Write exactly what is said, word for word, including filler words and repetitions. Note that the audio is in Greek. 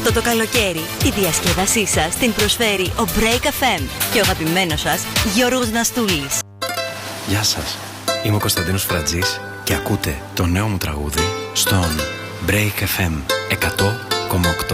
Αυτό το καλοκαίρι τη διασκέδασή σας την προσφέρει ο Break εφ εμ και ο αγαπημένος σας Γιώργος Ναστούλης. Γεια σας, είμαι ο Κωνσταντίνος Φρατζής και ακούτε το νέο μου τραγούδι στον Break εφ εμ εκατό κόμμα οκτώ.